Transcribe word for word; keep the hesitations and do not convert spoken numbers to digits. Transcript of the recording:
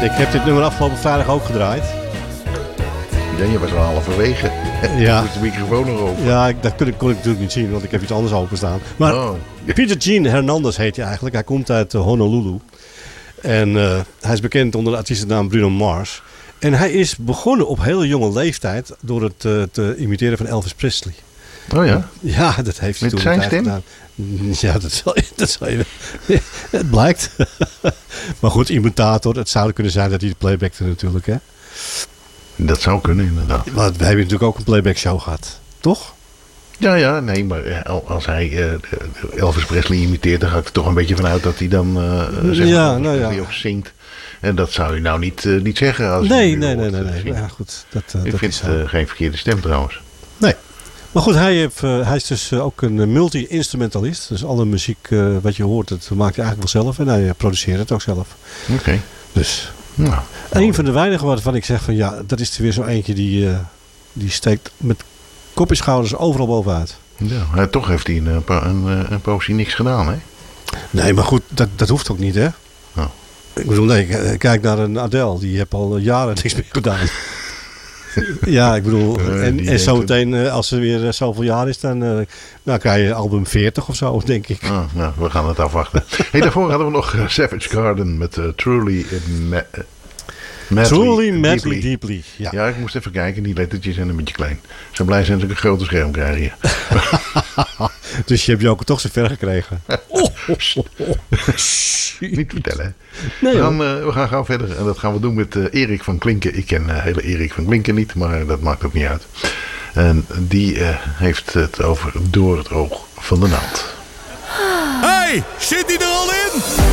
Ik heb dit nummer afgelopen vrijdag ook gedraaid. Ja, je was al halverwege. Ja. Moet de microfoon nog open. Ja, ik, dat kon ik, kon ik natuurlijk niet zien, want ik heb iets anders openstaan. Maar Oh. Peter Gene Hernandez heet hij eigenlijk. Hij komt uit uh, Honolulu. En uh, hij is bekend onder de artiestennaam Bruno Mars. En hij is begonnen op hele jonge leeftijd door het uh, te imiteren van Elvis Presley. Oh ja? Ja, dat heeft hij Met toen zijn een tijd stem? gedaan. Ja, dat zal, dat zal je... Het blijkt. Maar goed, imitator. Het zou kunnen zijn dat hij de playbackte natuurlijk, hè? Dat zou kunnen, inderdaad. Maar we hebben natuurlijk ook een playback show gehad. Toch? Ja, ja, nee, maar eh, als hij uh, Elvis Presley imiteert, dan ga ik er toch een beetje vanuit dat hij dan uh, zeg Ja, maar, nou ja. Presley ook zingt. En dat zou je nou niet, uh, niet zeggen. Als Nee, je nee, nee, hoort, nee. uh, nee. zingen. Ja, goed. Dat, uh, Ik dat vind is het zo. uh, geen verkeerde stem trouwens. Nee. Maar goed, hij, heeft, uh, hij is dus uh, ook een uh, multi-instrumentalist. Dus alle muziek uh, wat je hoort, dat maakt hij eigenlijk wel zelf. En hij uh, produceert het ook zelf. Oké. Okay. Dus Nou, een van de weinigen waarvan ik zeg van ja, dat is er weer zo eentje die, uh, die steekt met kop en schouders overal bovenuit. ja, maar toch heeft hij een, een, een, een poosje niks gedaan, hè? Nee, maar goed, dat, dat hoeft ook niet, hè? Oh. Ik bedoel, nee, kijk naar een Adele. Die heeft al jaren niks meer gedaan. Ja, ik bedoel, Uh, en, die en zo denkt- meteen, uh, als ze weer uh, zoveel jaar is, dan uh, nou, krijg je album veertig of zo, denk ik. Ah, nou, we gaan het afwachten. Hey, daarvoor hadden we nog uh, Savage Garden met uh, Truly uh, Ma- uh, Madly Truly, madly, Deeply. deeply. Ja. Ja, ik moest even kijken. Die lettertjes zijn een beetje klein. Zo blij zijn dat ik een grote scherm krijg hier. Dus je hebt Joker toch zo ver gekregen. Oh, oh, oh, oh. Niet vertellen, hè? Nee, we, hoor. gaan, uh, we gaan gauw verder. En dat gaan we doen met uh, Erik van Klinken. Ik ken uh, hele Erik van Klinken niet, maar dat maakt ook niet uit. En die uh, heeft het over Door het oog van de naald. Hey, zit hij er al in?